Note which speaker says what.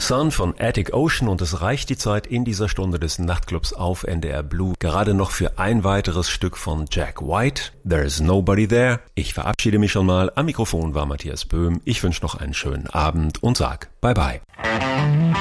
Speaker 1: Sun von Attic Ocean und es reicht die Zeit in dieser Stunde des Nachtclubs auf NDR Blue gerade noch für ein weiteres Stück von Jack White, There's Nobody There. Ich verabschiede mich schon mal. Am Mikrofon war Matthias Böhm. Ich wünsche noch einen schönen Abend und sag Bye-bye.